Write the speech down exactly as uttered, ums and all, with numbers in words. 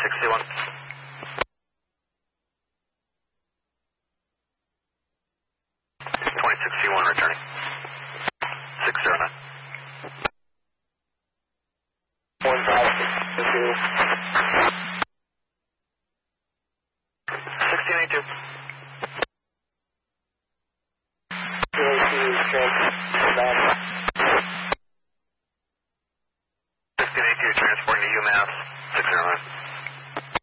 sixty-one. twenty sixty-one returning. six zero nine. one five six two. sixteen eighty-two. zero two, transfer back.